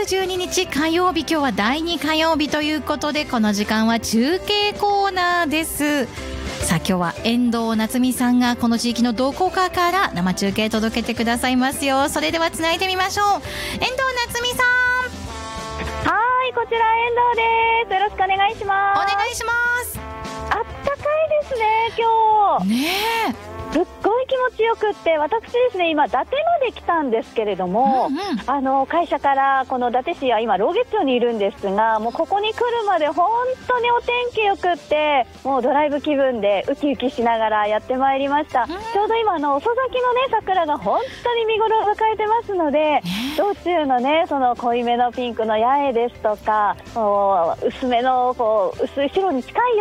12日火曜日、今日は第2火曜日ということで、この時間は中継コーナーです。さあ今日は遠藤夏美さんがこの地域のどこかから生中継届けてくださいますよ。それではつないでみましょう。遠藤夏美さん。 はい、こちら遠藤です。よろしくお願いします。 お願いします。 あったかいですね今日ねえ、 すっごい気持ちよくって、私ですね今伊達まで来たんですけれども、会社からこの伊達市は今老月町にいるんですが、もうここに来るまで本当にお天気よくって、もうドライブ気分でウキウキしながらやってまいりました。ちょうど今遅咲きのね桜が本当に見頃を迎えてますので、道中のねその濃いめのピンクの八重ですとか、薄めの薄い白に近い